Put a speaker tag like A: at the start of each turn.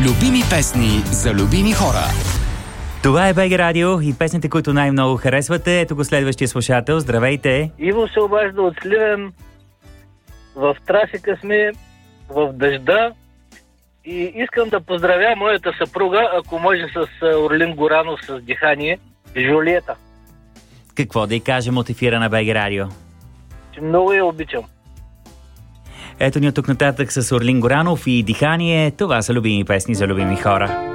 A: Любими песни за любими хора.
B: Това е БГ Радио и песните, които най-много харесвате. Ето го следващия слушател. Здравейте!
C: Иво се обажда от Сливен. В трафика сме, в дъжда. И искам да поздравя моята съпруга, ако може, с Орлин Горанов с Дихание, Жулиета.
B: Какво да й кажем от ефира на БГ Радио?
C: Че много я обичам.
B: Ето ни от тук нататък с Орлин Горанов и Дихание. Това са любими песни за любими хора.